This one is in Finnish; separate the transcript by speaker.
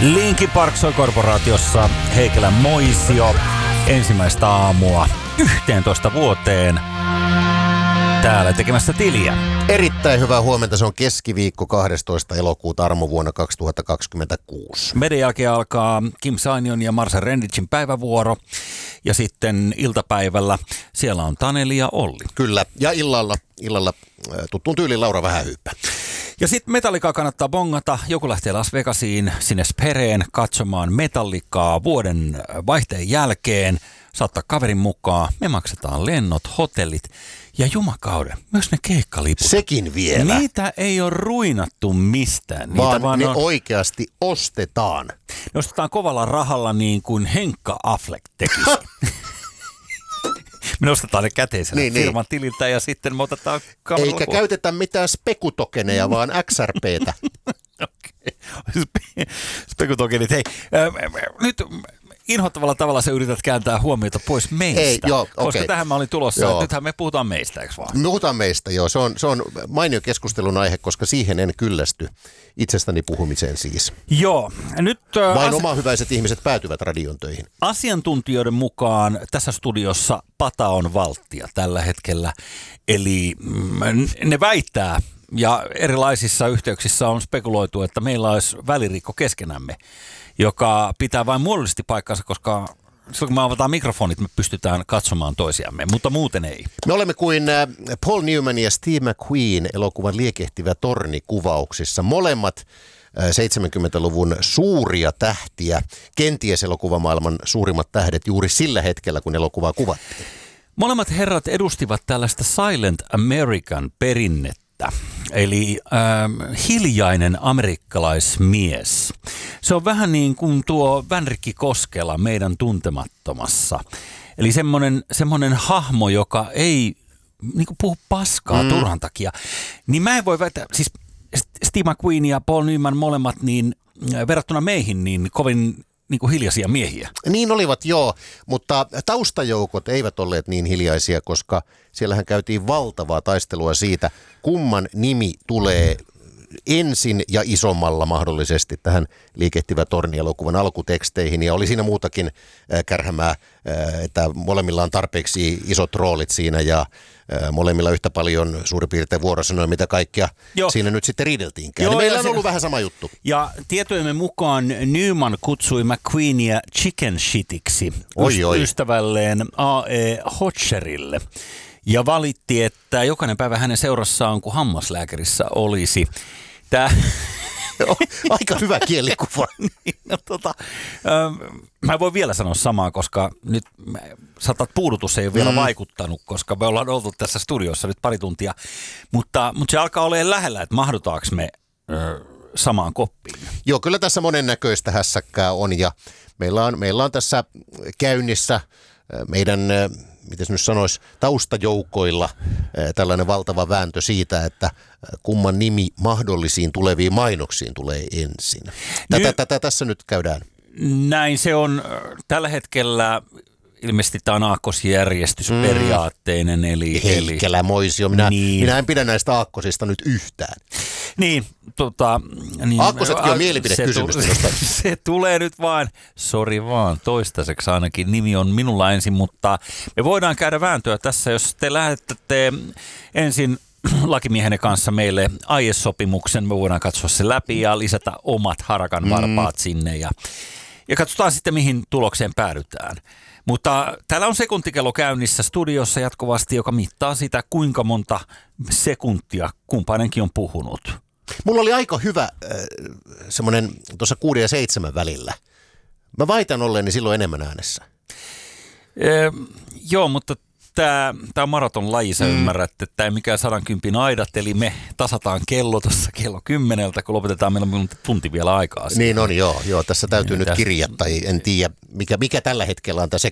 Speaker 1: Linkin Park soi korporaatiossa Heikelän Moisio ensimmäistä aamua 11 vuoteen täällä tekemässä tiliä.
Speaker 2: Erittäin hyvää huomenta. Se on keskiviikko 12. elokuuta armovuonna 2026.
Speaker 1: Meidän jälkeen alkaa Kim Sainion ja Marsa Rendicin päivävuoro. Ja sitten iltapäivällä siellä on Taneli ja Olli.
Speaker 2: Kyllä. Ja illalla tuttuun tyyliin Laura Vähähyyppä.
Speaker 1: Ja sitten Metallicaa kannattaa bongata. Joku lähtee Las Vegasiin sinne Spereen katsomaan Metallicaa vuoden vaihteen jälkeen. Saattaa kaverin mukaan. Me maksetaan lennot, hotellit ja jumakauden. Myös ne keikkaliput.
Speaker 2: Sekin vielä.
Speaker 1: Niitä ei ole ruinattu mistään.
Speaker 2: Vaan ne oikeasti ostetaan.
Speaker 1: Ne ostetaan kovalla rahalla niin kuin Henkka Affleck tekisi. Me nostetaan ne käteisellä firman tililtä ja sitten me otetaan kameran
Speaker 2: Eikä lopun. Käytetä mitään spekutokeneja, vaan XRPtä.
Speaker 1: Okei. Spekutokenit. Hei, nyt inhottavalla tavalla sä yrität kääntää huomiota pois meistä.
Speaker 2: Ei, joo,
Speaker 1: koska tähän mä olin tulossa. Nythän me puhutaan meistä, eikö vaan?
Speaker 2: Me puhutaan meistä, joo. Se on mainio keskustelun aihe, koska siihen en kyllästy itsestäni puhumiseen siis.
Speaker 1: Joo. Nyt,
Speaker 2: vain omahyväiset ihmiset päätyvät radion töihin.
Speaker 1: Asiantuntijoiden mukaan tässä studiossa pata on valttia tällä hetkellä. Eli ne väittää, ja erilaisissa yhteyksissä on spekuloitu, että meillä olisi välirikko keskenämme, joka pitää vain muodollisesti paikkansa, koska silloin kun me avataan mikrofonit, me pystytään katsomaan toisiamme, mutta muuten ei.
Speaker 2: Me olemme kuin Paul Newman ja Steve McQueen elokuvan Liekehtivä torni -kuvauksissa. Molemmat 70-luvun suuria tähtiä, kenties elokuvamaailman suurimmat tähdet juuri sillä hetkellä, kun elokuvaa kuvattiin.
Speaker 1: Molemmat herrat edustivat tällaista Silent American perinnettä. Eli hiljainen amerikkalaismies. Se on vähän niin kuin tuo Vänrikki Koskela meidän Tuntemattomassa. Eli semmoinen hahmo, joka ei niin kuin puhu paskaa turhan takia. Niin mä en voi väittää, siis Steve McQueen ja Paul Newman molemmat, niin verrattuna meihin, niin kovin niin kuin hiljaisia miehiä.
Speaker 2: Niin olivat, joo, mutta taustajoukot eivät olleet niin hiljaisia, koska siellähän käytiin valtavaa taistelua siitä, kumman nimi tulee ensin ja isommalla mahdollisesti tähän Liekehtivä torni-elokuvan alkuteksteihin. Ja oli siinä muutakin kärhämää, että molemmilla on tarpeeksi isot roolit siinä ja molemmilla yhtä paljon suurin piirtein vuorosanoja, mitä kaikkea siinä nyt sitten riideltiinkään. Joo, meillä on ollut vähän sama juttu.
Speaker 1: Ja tietojemme mukaan Newman kutsui McQueenia chicken shitiksi ystävälleen A.E. Hodgerille. Ja valitti, että jokainen päivä hänen seurassaan, kun hammaslääkärissä olisi.
Speaker 2: Aika hyvä kielikuva.
Speaker 1: Mä voin vielä sanoa samaa, koska nyt puudutus ei ole vielä vaikuttanut, koska me ollaan oltu tässä studiossa nyt pari tuntia. Mutta se alkaa olemaan lähellä, että mahdutaanko me samaan koppiin.
Speaker 2: Joo, kyllä tässä monennäköistä hässäkkää on ja meillä on tässä käynnissä meidän, miten nyt sanoisi, taustajoukoilla tällainen valtava vääntö siitä, että kumman nimi mahdollisiin tuleviin mainoksiin tulee ensin. Tätä tässä nyt käydään.
Speaker 1: Näin se on tällä hetkellä. Ilmeisesti tämä on aakkosjärjestysperiaatteinen.
Speaker 2: Heikelä Moisio. Minä en pidä näistä aakkosista nyt yhtään.
Speaker 1: Niin,
Speaker 2: aakkosetkin on mielipidekysymys.
Speaker 1: Se tulee nyt vaan, sori vaan, toistaiseksi ainakin. Nimi on minulla ensin, mutta me voidaan käydä vääntöä tässä, jos te lähetätte ensin lakimiehenne kanssa meille aiesopimuksen. Me voidaan katsoa se läpi ja lisätä omat harakan varpaat sinne ja katsotaan sitten, mihin tulokseen päädytään. Mutta täällä on sekuntikello käynnissä studiossa jatkuvasti, joka mittaa sitä, kuinka monta sekuntia kumpainenkin on puhunut.
Speaker 2: Mulla oli aika hyvä semmoinen tuossa 6 ja 7 välillä. Mä väitän olleeni silloin enemmän äänessä.
Speaker 1: Joo, mutta tämä on maratonlaji, sä ymmärrät, että tämä ei mikään 110 aidat, eli me tasataan kello tuossa kello 10, kun lopetetaan, meillä on tunti vielä aikaa.
Speaker 2: Niin on, joo. Tässä täytyy nyt kirjata, tai en tiedä, mikä tällä hetkellä on tämä